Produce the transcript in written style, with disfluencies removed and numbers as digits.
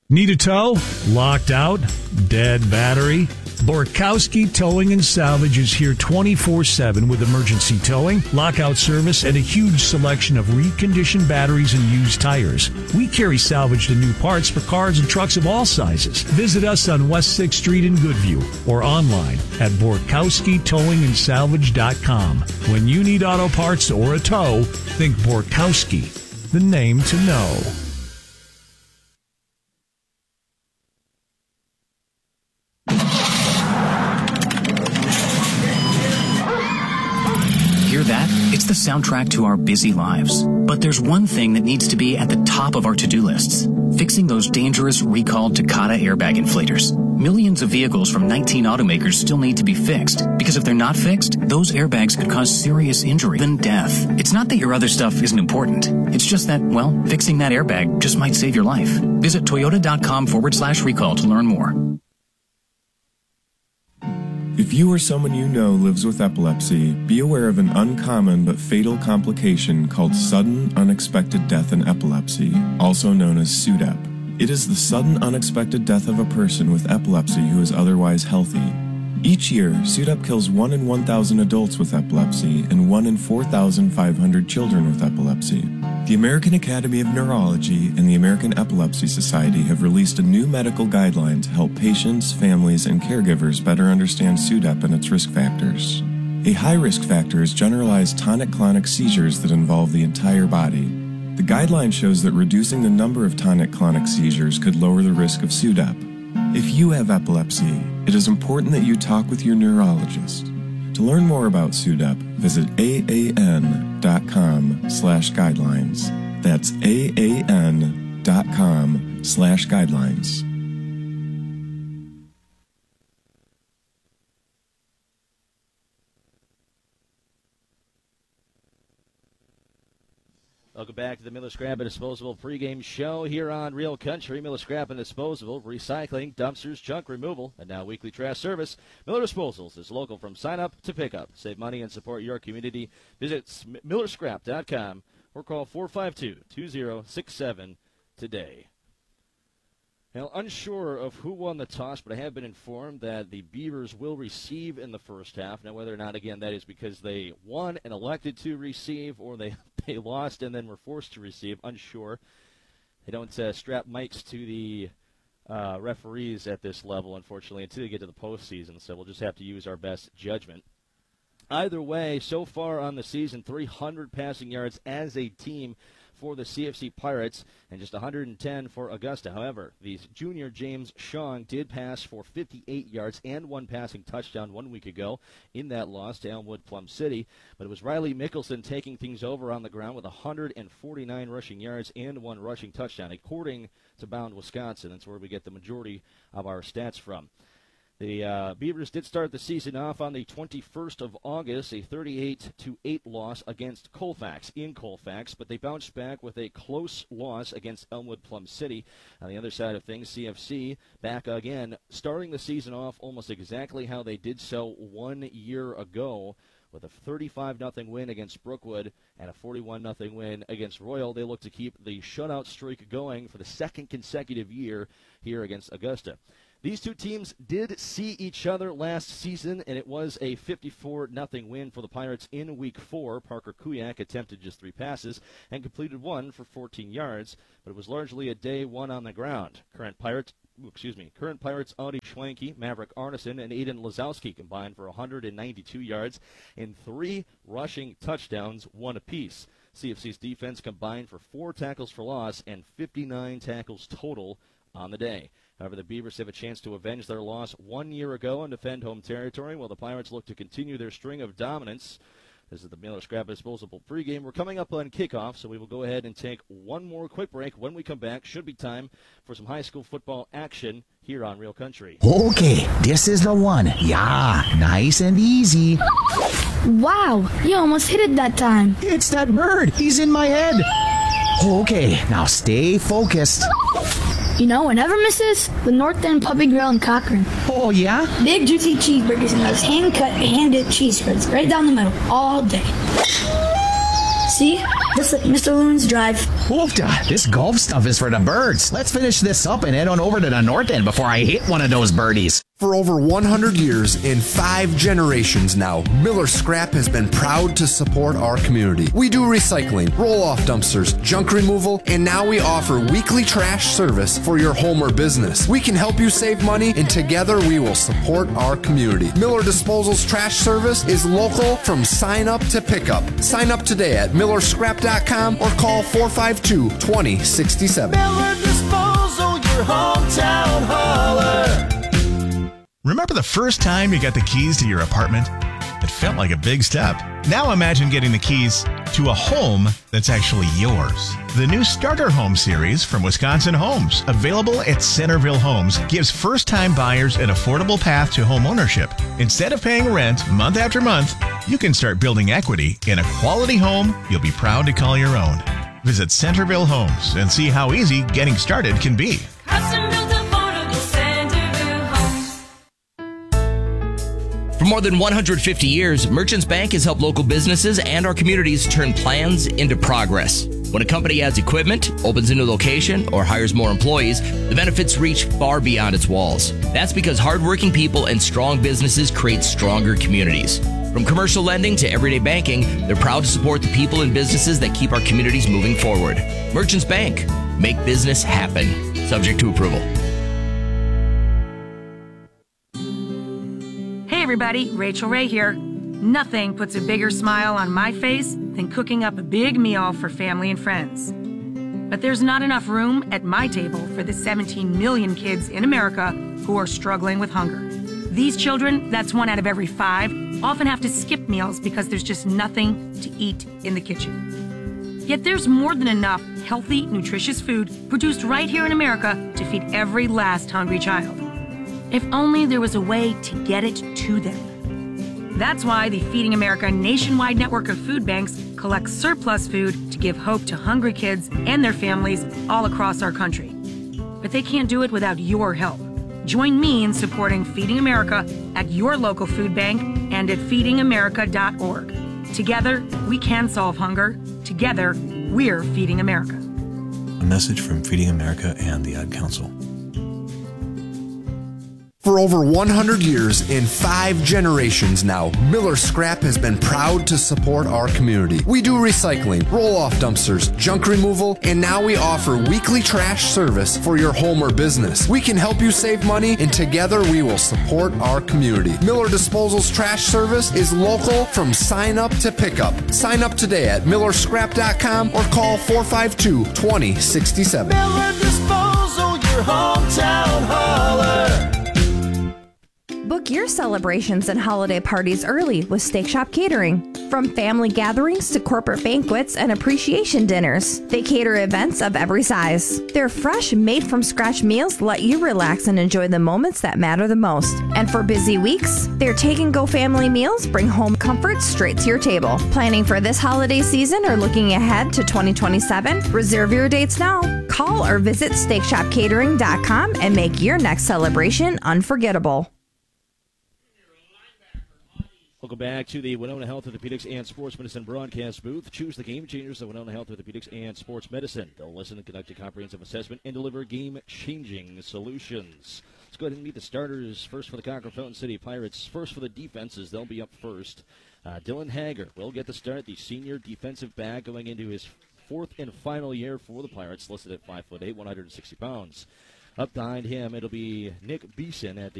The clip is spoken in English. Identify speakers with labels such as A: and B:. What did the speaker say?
A: Need a tow? Locked out? Dead battery? Borkowski Towing and Salvage is here 24/7 with emergency towing, lockout service, and a huge selection of reconditioned batteries and used tires. We carry salvaged and new parts for cars and trucks of all sizes. Visit us on West 6th Street in Goodview or online at BorkowskiTowingandSalvage.com. When you need auto parts or a tow, think Borkowski, the name to know.
B: It's the soundtrack to our busy lives. But there's one thing that needs to be at the top of our to-do lists: fixing those dangerous recalled Takata airbag inflators. Millions of vehicles from 19 automakers still need to be fixed, because if they're not fixed, those airbags could cause serious injury, even death. It's not that your other stuff isn't important. It's just that, well, fixing that airbag just might save your life. Visit toyota.com/recall to learn more.
C: If you or someone you know lives with epilepsy, be aware of an uncommon but fatal complication called sudden unexpected death in epilepsy, also known as SUDEP. It is the sudden unexpected death of a person with epilepsy who is otherwise healthy. Each year, SUDEP kills 1 in 1,000 adults with epilepsy and 1 in 4,500 children with epilepsy. The American Academy of Neurology and the American Epilepsy Society have released a new medical guideline to help patients, families, and caregivers better understand SUDEP and its risk factors. A high risk factor is generalized tonic-clonic seizures that involve the entire body. The guideline shows that reducing the number of tonic-clonic seizures could lower the risk of SUDEP. If you have epilepsy, it is important that you talk with your neurologist. To learn more about SUDEP, visit AAN.com/guidelines. That's AAN.com/guidelines.
D: Welcome back to the Miller Scrap and Disposable pregame show here on Real Country. Miller Scrap and Disposable, recycling, dumpsters, junk removal, and now weekly trash service. Miller Disposals is local from sign-up to pickup. Save money and support your community. Visit millerscrap.com or call 452-2067 today. Now, unsure of who won the toss, but I have been informed that the Beavers will receive in the first half. Now, whether or not, again, that is because they won and elected to receive, or they lost and then were forced to receive, unsure. They don't strap mics to the referees at this level, unfortunately, until they get to the postseason, so we'll just have to use our best judgment. Either way, so far on the season, 300 passing yards as a team for the CFC Pirates and just 110 for Augusta. However, the junior James Shong did pass for 58 yards and 1 passing touchdown 1 week ago in that loss to Elmwood Plum City. But it was Riley Mickelson taking things over on the ground with 149 rushing yards and 1 rushing touchdown, according to Bound Wisconsin. That's where we get the majority of our stats from. The Beavers did start the season off on the 21st of August, a 38-8 loss against Colfax in Colfax, but they bounced back with a close loss against Elmwood Plum City. On the other side of things, CFC back again, starting the season off almost exactly how they did so 1 year ago, with a 35-0 win against Brookwood and a 41-0 win against Royal. They look to keep the shutout streak going for the second consecutive year here against Augusta. These two teams did see each other last season, and it was a 54-0 win for the Pirates in Week 4. Parker Kuyak attempted just 3 passes and completed 1 for 14 yards, but it was largely a day 1 on the ground. Current Pirates Audie Schwanke, Maverick Arneson, and Aiden Lazowski combined for 192 yards and 3 rushing touchdowns, 1 apiece. CFC's defense combined for 4 tackles for loss and 59 tackles total on the day. However, the Beavers have a chance to avenge their loss 1 year ago and defend home territory, while the Pirates look to continue their string of dominance. This is the Miller Scrap Disposable pregame. We're coming up on kickoff, so we will go ahead and take one more quick break. When we come back, should be time for some high school football action here on Real Country.
E: Okay, this is the one. Yeah, nice and easy.
F: Wow, you almost hit it that time.
E: It's that bird. He's in my head. Okay, now stay focused.
F: You know what never misses? The North End Puppy Grill in Cochrane.
E: Oh, yeah?
F: Big, juicy cheeseburgers and those hand-cut, hand-dipped cheese curds right down the middle all day. See? Just like Mr. Loon's Drive.
E: Oofda, this golf stuff is for the birds. Let's finish this up and head on over to the north end before I hit one of those birdies.
G: For over 100 years and 5 generations now, Miller Scrap has been proud to support our community. We do recycling, roll-off dumpsters, junk removal, and now we offer weekly trash service for your home or business. We can help you save money, and together we will support our community. Miller Disposal's trash service is local from sign up to pickup. Sign up today at millerscrap.com or call 452-2067.
H: Miller Disposal, your hometown hauler.
I: Remember the first time you got the keys to your apartment? It felt like a big step. Now imagine getting the keys to a home that's actually yours. The new Starter Home series from Wisconsin Homes, available at Centerville Homes, gives first-time buyers an affordable path to home ownership. Instead of paying rent month after month, you can start building equity in a quality home you'll be proud to call your own. Visit Centerville Homes and see how easy getting started can be.
J: For more than 150 years, Merchants Bank has helped local businesses and our communities turn plans into progress. When a company adds equipment, opens a new location, or hires more employees, the benefits reach far beyond its walls. That's because hardworking people and strong businesses create stronger communities. From commercial lending to everyday banking, they're proud to support the people and businesses that keep our communities moving forward. Merchants Bank. Make business happen. Subject to approval.
K: Hey everybody, Rachel Ray here. Nothing puts a bigger smile on my face than cooking up a big meal for family and friends. But there's not enough room at my table for the 17 million kids in America who are struggling with hunger. These children, that's 1 out of every 5, often have to skip meals because there's just nothing to eat in the kitchen. Yet there's more than enough healthy, nutritious food produced right here in America to feed every last hungry child. If only there was a way to get it to them. That's why the Feeding America nationwide network of food banks collects surplus food to give hope to hungry kids and their families all across our country. But they can't do it without your help. Join me in supporting Feeding America at your local food bank and at feedingamerica.org. Together, we can solve hunger. Together, we're Feeding America.
L: A message from Feeding America and the Ad Council.
G: For over 100 years and 5 generations now, Miller Scrap has been proud to support our community. We do recycling, roll-off dumpsters, junk removal, and now we offer weekly trash service for your home or business. We can help you save money, and together we will support our community. Miller Disposal's trash service is local from sign up to pickup. Sign up today at millerscrap.com or call 452-2067.
H: Miller Disposal, your hometown hauler.
M: Book your celebrations and holiday parties early with Steak Shop Catering. From family gatherings to corporate banquets and appreciation dinners, they cater events of every size. Their fresh, made-from-scratch meals let you relax and enjoy the moments that matter the most. And for busy weeks, their take-and-go family meals bring home comfort straight to your table. Planning for this holiday season or looking ahead to 2027? Reserve your dates now. Call or visit SteakShopCatering.com and make your next celebration unforgettable.
D: Welcome back to the Winona Health Orthopedics and Sports Medicine broadcast booth. Choose the game changers of Winona Health Orthopedics and Sports Medicine. They'll listen and conduct a comprehensive assessment and deliver game-changing solutions. Let's go ahead and meet the starters. First for the Conquer Fountain City Pirates. First for the defenses. They'll be up first. Dylan Hager will get the start. The senior defensive back going into his 4th and final year for the Pirates, listed at 5'8", 160 pounds. Up behind him, it'll be Nick Beeson at the